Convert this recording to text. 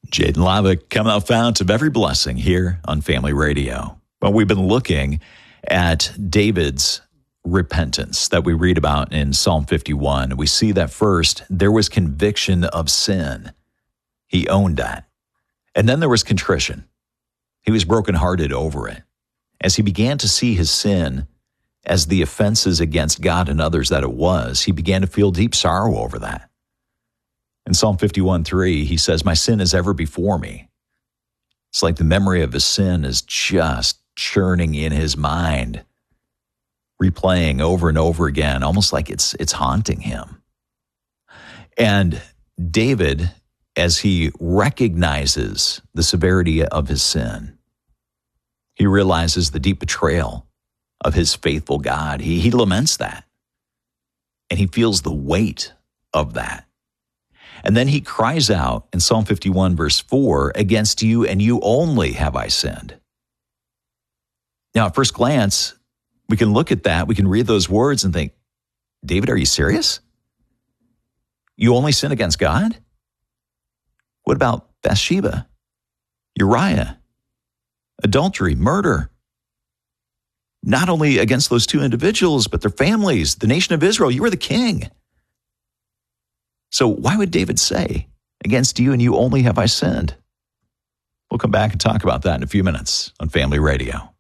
Jaden Lavick coming out fount of every blessing here on Family Radio. Well, we've been looking at David's repentance that we read about in Psalm 51. We see that first, there was conviction of sin. He owned that. And then there was contrition. He was brokenhearted over it. As he began to see his sin as the offenses against God and others that it was, he began to feel deep sorrow over that. In Psalm 51:3, he says, "My sin is ever before me." It's like the memory of his sin is just churning in his mind, replaying over and over again, almost like it's haunting him. And David, as he recognizes the severity of his sin, he realizes the deep betrayal of his faithful God. He laments that, and he feels the weight of that. And then he cries out in Psalm 51, verse 4, "Against you and you only have I sinned." Now, at first glance, we can look at that, we can read those words and think, David, are you serious? You only sin against God? What about Bathsheba, Uriah, adultery, murder? Not only against those two individuals, but their families, the nation of Israel. You were the king. So why would David say, "Against you and you only have I sinned"? We'll come back and talk about that in a few minutes on Family Radio.